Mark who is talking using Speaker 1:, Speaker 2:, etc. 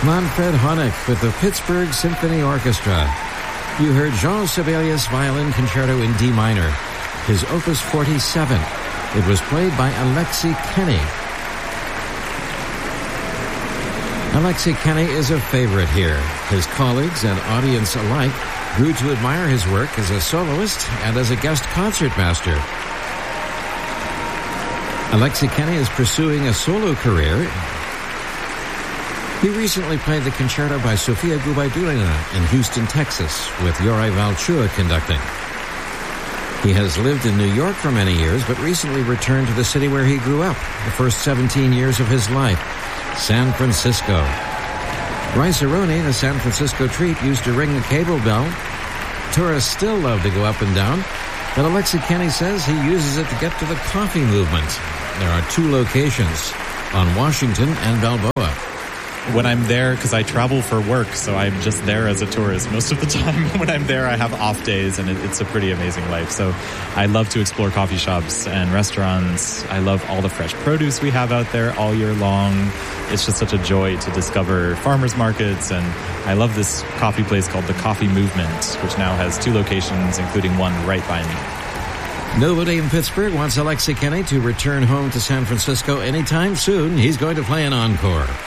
Speaker 1: Manfred Honeck with the Pittsburgh Symphony Orchestra. You heard Jean Sibelius Violin Concerto in D minor, his Opus 47. It was played by Alexei Kenny. Alexei Kenny is a favorite here. His colleagues and audience alike grew to admire his work as a soloist and as a guest concertmaster. Alexei Kenny is pursuing a solo career. He recently played the concerto by Sofia Gubaidulina in Houston, Texas, with Yoray Valchua conducting. He has lived in New York for many years, but recently returned to the city where he grew up, the first 17 years of his life, San Francisco. Bryce Aroni, the San Francisco treat, used to ring the cable bell. Tourists still love to go up and down, but Alexei Kenny says he uses it to get to the coffee movement. There are 2 locations, on Washington and Balboa.
Speaker 2: When I'm there, because I travel for work, so I'm just there as a tourist most of the time. When I'm there, I have off days, and it's a pretty amazing life. So I love to explore coffee shops and restaurants. I love all the fresh produce we have out there all year long. It's just such a joy to discover farmers markets, and I love this coffee place called The Coffee Movement, which now has 2 locations, including one right by me.
Speaker 1: Nobody in Pittsburgh wants Alexei Kenny to return home to San Francisco anytime soon. He's going to play an encore.